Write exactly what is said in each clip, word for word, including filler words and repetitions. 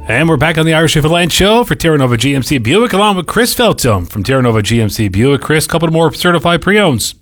And we're back on the Irish Newfoundland Show for Terra Nova G M C Buick, along with Chris Feltham from Terra Nova G M C Buick. Chris, a couple more certified pre-owns.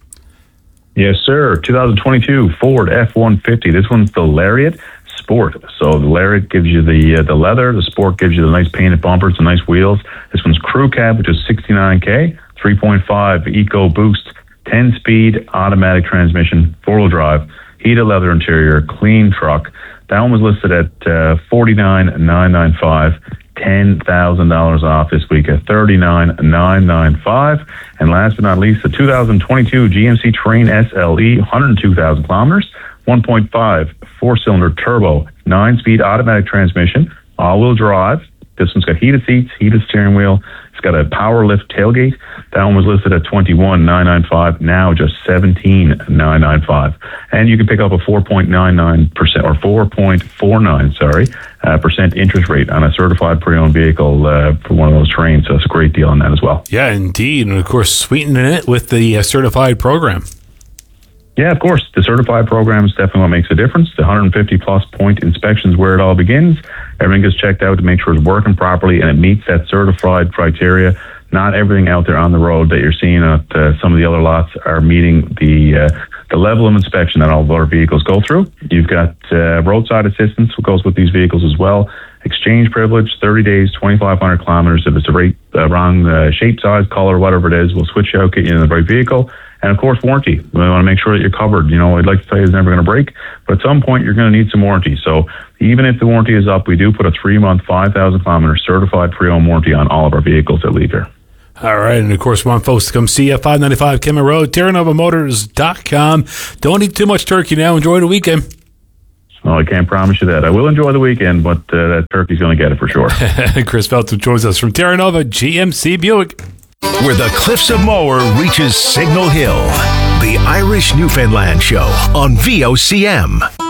Yes, sir. twenty twenty-two Ford F one fifty. This one's the Lariat Sport. So the Lariat gives you the uh, the leather. The Sport gives you the nice painted bumpers, the nice wheels. This one's crew cab, which is sixty-nine K, three point five Eco Boost, ten-speed automatic transmission, four-wheel drive, heated leather interior, clean truck. That one was listed at uh, forty-nine thousand nine hundred ninety-five dollars, ten thousand dollars off this week at thirty-nine thousand nine hundred ninety-five dollars. And last but not least, the two thousand twenty-two G M C Terrain S L E, one hundred two thousand kilometers, one point five four-cylinder turbo, nine-speed automatic transmission, all-wheel drive. This one's got heated seats, heated steering wheel. It's got a power lift tailgate. That one was listed at twenty-one thousand nine hundred ninety-five dollars, now just seventeen thousand nine hundred ninety-five dollars. And you can pick up a four point nine nine percent or four point four nine, sorry, uh, percent interest rate on a certified pre-owned vehicle uh, for one of those trains. So it's a great deal on that as well. Yeah, indeed. And of course, sweetening it with the uh, certified program. Yeah, of course. The certified program is definitely what makes a difference. The one hundred fifty plus point inspections where it all begins. Everything gets checked out to make sure it's working properly and it meets that certified criteria. Not everything out there on the road that you're seeing at uh, some of the other lots are meeting the uh, the level of inspection that all of our vehicles go through. You've got uh, roadside assistance, what goes with these vehicles as well. Exchange privilege, thirty days, twenty-five hundred kilometers. If it's the right, uh, wrong uh, shape, size, color, whatever it is, we'll switch you out, get you in the right vehicle. And of course, warranty. We want to make sure that you're covered. You know, I'd like to tell you it's never going to break, but at some point you're going to need some warranty. So even if the warranty is up, we do put a three-month, five thousand kilometer certified pre-owned warranty on all of our vehicles that leave here. All right, and of course, we want folks to come see you at five ninety-five Kenmore Road, Terra Nova Motors dot com. Don't eat too much turkey now. Enjoy the weekend. Well, I can't promise you that. I will enjoy the weekend, but uh, that turkey's going to get it for sure. Chris Feltham joins us from Terra Nova G M C Buick. Where the Cliffs of Moher reaches Signal Hill. The Irish Newfoundland Show on V O C M.